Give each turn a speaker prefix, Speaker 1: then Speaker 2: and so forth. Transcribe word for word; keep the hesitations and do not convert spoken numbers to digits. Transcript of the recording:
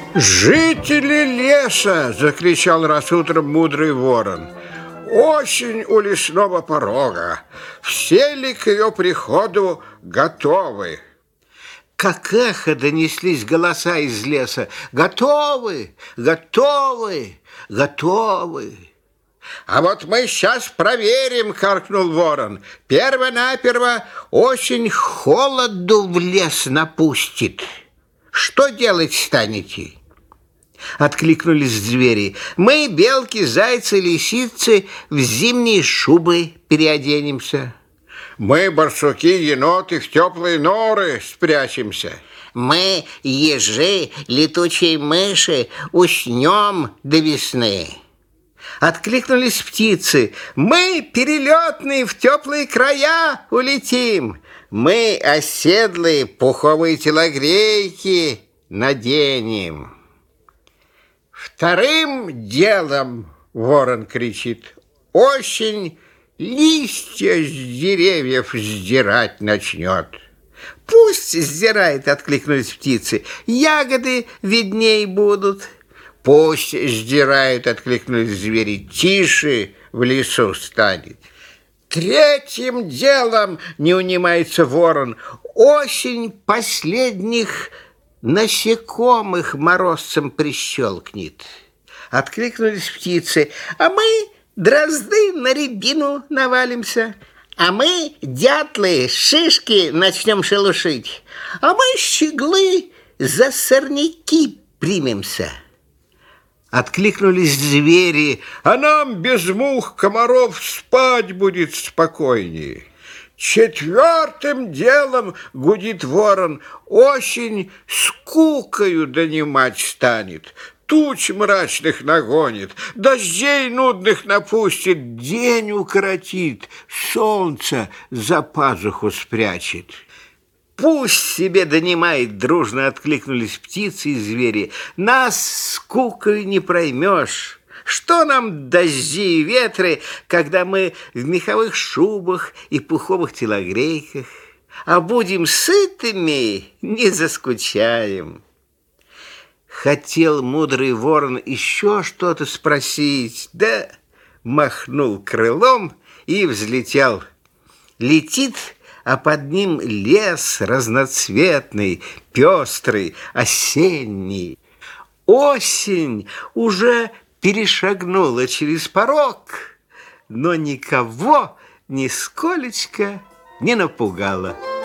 Speaker 1: «Жители леса!» – закричал раз утром мудрый ворон. «Осень у лесного порога. Все ли к ее приходу готовы?»
Speaker 2: Как эхо донеслись голоса из леса. «Готовы! Готовы! Готовы!»
Speaker 1: «А вот мы сейчас проверим!» – каркнул ворон. «Перво-наперво осень холоду в лес напустит. Что делать станете?»
Speaker 2: Откликнулись звери. «Мы, белки, зайцы, лисицы, в зимние шубы переоденемся».
Speaker 1: «Мы, барсуки, еноты, в теплые норы спрячемся».
Speaker 3: «Мы, ежи, летучие мыши, уснем до весны».
Speaker 2: Откликнулись птицы. «Мы, перелетные, в теплые края улетим.
Speaker 1: Мы, оседлые, пуховые телогрейки наденем». «Вторым делом, — ворон кричит, — осень листья с деревьев сдирать начнет».
Speaker 2: «Пусть сдирает, — откликнулись птицы, — ягоды видней будут».
Speaker 1: «Пусть сдирают, — откликнулись звери, — тише в лесу станет». «Третьим делом, — не унимается ворон, — осень последних насекомых морозцем прищелкнет».
Speaker 2: Откликнулись птицы. «А мы, дрозды, на рябину навалимся».
Speaker 3: «А мы, дятлы, шишки начнем шелушить».
Speaker 2: «А мы, щеглы, за сорняки примемся». Откликнулись звери.
Speaker 1: «А нам без мух, комаров спать будет спокойнее». «Четвертым делом, — гудит ворон, — осень скукою донимать станет, туч мрачных нагонит, дождей нудных напустит, день укоротит, солнце за пазуху спрячет».
Speaker 2: «Пусть себе донимает!» — дружно откликнулись птицы и звери. «Нас скукой не проймешь. Что нам дожди и ветры, когда мы в меховых шубах и пуховых телогрейках? А будем сытыми, не заскучаем». Хотел мудрый ворон еще что-то спросить, да махнул крылом и взлетел. Летит, а под ним лес разноцветный, пестрый, осенний. Осень уже перешагнула через порог, но никого нисколечко не напугала.